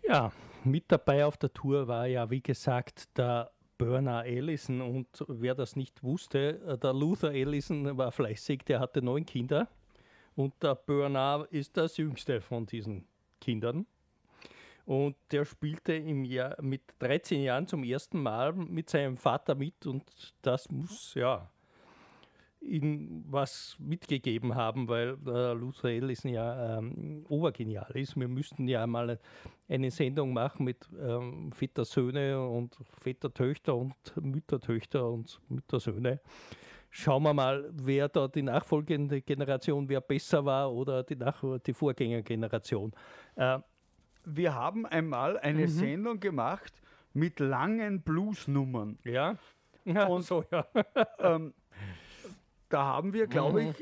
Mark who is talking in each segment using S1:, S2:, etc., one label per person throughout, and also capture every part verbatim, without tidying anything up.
S1: Ja, mit dabei auf der Tour war ja, wie gesagt, der Bernard Allison und wer das nicht wusste, äh, der Luther Allison war fleißig, der hatte neun Kinder und der Bernard ist das jüngste von diesen Kindern. Und der spielte im Jahr mit dreizehn Jahren zum ersten Mal mit seinem Vater mit und das muss ja ihm was mitgegeben haben, weil äh, Luther Allison ja ähm, obergenial ist. Wir müssten ja mal eine Sendung machen mit ähm, Väter-Söhne und Väter-Töchter und Mütter-Töchter und Mütter-Söhne. Schauen wir mal, wer da die nachfolgende Generation, wer besser war oder die, Nach die Vorgängergeneration. Äh,
S2: Wir haben einmal eine
S1: Mhm.
S2: Sendung gemacht mit langen Bluesnummern.
S1: ja? ja,
S2: Und-
S1: so, ja.
S2: Ähm, da haben wir, glaube
S1: Mhm.
S2: ich,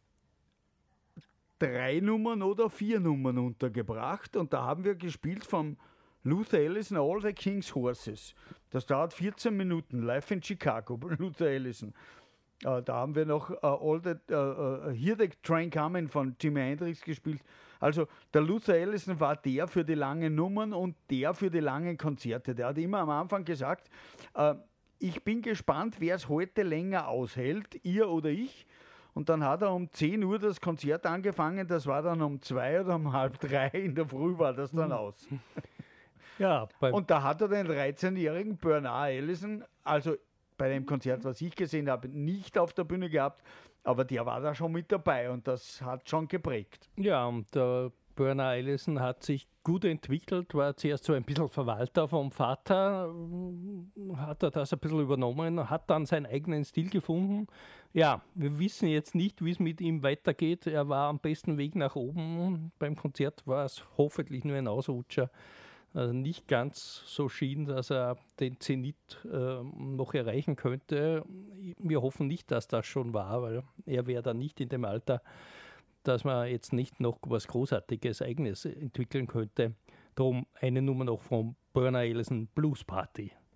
S2: drei Nummern oder vier Nummern untergebracht. Und da haben wir gespielt vom Luther Allison All the King's Horses. Das dauert vierzehn Minuten, live in Chicago, Luther Allison. Äh, da haben wir noch äh, All the, äh, äh, Hear the Train Coming von Jimi Hendrix gespielt. Also der Luther Allison war der für die langen Nummern und der für die langen Konzerte. Der hat immer am Anfang gesagt, äh, ich bin gespannt, wer es heute länger aushält, ihr oder ich. Und dann hat er um zehn Uhr das Konzert angefangen, das war dann um zwei oder um halb drei in der Früh war das dann aus.
S1: Ja, beim
S2: Und da hat er den dreizehnjährigen Bernard Allison, also bei dem Konzert, was ich gesehen habe, nicht auf der Bühne gehabt, aber der war da schon mit dabei und das hat schon geprägt.
S1: Ja, und der Bernard Allison hat sich gut entwickelt, war zuerst so ein bisschen Verwalter vom Vater, mm, hat er das ein bisschen übernommen, hat dann seinen eigenen Stil gefunden. Ja, wir wissen jetzt nicht, wie es mit ihm weitergeht. Er war am besten Weg nach oben. Beim Konzert war es hoffentlich nur ein Ausrutscher. Also nicht ganz so schien, dass er den Zenit äh, noch erreichen könnte. Wir hoffen nicht, dass das schon war, weil er wäre dann nicht in dem Alter, dass man jetzt nicht noch was Großartiges Eigenes entwickeln könnte. Darum eine Nummer noch vom Bernard Allison Blues Party.